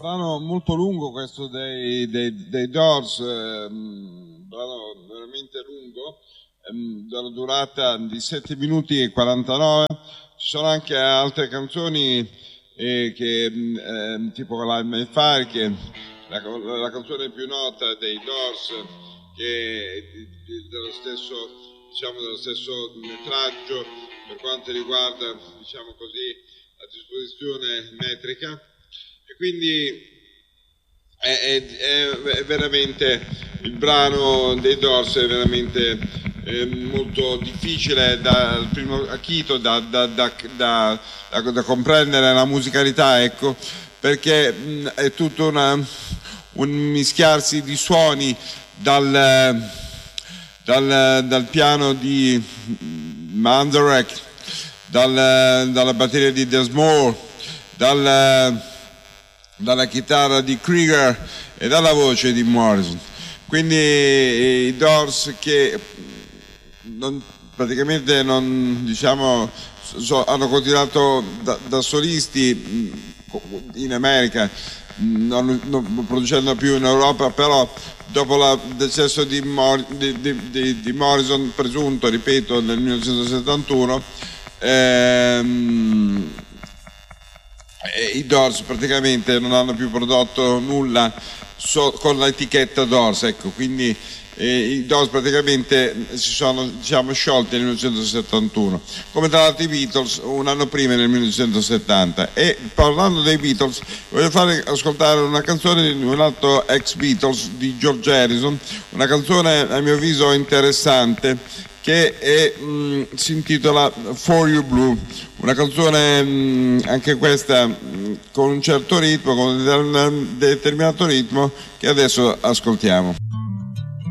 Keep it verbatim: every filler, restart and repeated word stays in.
brano molto lungo questo dei, dei, dei Doors, un brano veramente lungo, ehm, dalla durata di sette minuti e quarantanove. Ci sono anche altre canzoni eh, che, eh, tipo la My Fire, che è la, la canzone più nota dei Doors, che è di, di, dello stesso, diciamo, dello stesso metraggio per quanto riguarda, diciamo così, la disposizione metrica. E quindi è, è, è veramente il brano dei Doors è veramente eh, molto difficile dal primo acchito da, da, da, da, da, da comprendere la musicalità, ecco, perché mh, è tutto una, un mischiarsi di suoni dal, dal, dal piano di Manzarek, dal, dalla batteria di Des Moore, dal dalla chitarra di Krieger e dalla voce di Morrison. Quindi i Doors, che non, praticamente non, diciamo, so, hanno continuato da, da solisti in America, non, non producendo più in Europa, però dopo il decesso di, Mor, di, di, di, di Morrison, presunto, ripeto, nel millenovecentosettantuno, ehm, i Doors praticamente non hanno più prodotto nulla so, con l'etichetta Doors, ecco, quindi eh, i Doors praticamente si sono, diciamo, sciolti nel millenovecentosettantuno, come tra l'altro i Beatles un anno prima, nel millenovecentosettanta. E parlando dei Beatles voglio fare ascoltare una canzone di un altro ex Beatles, di George Harrison, una canzone a mio avviso interessante, che è, mh, si intitola For You Blue, una canzone mh, anche questa mh, con un certo ritmo, con un determinato ritmo, che adesso ascoltiamo.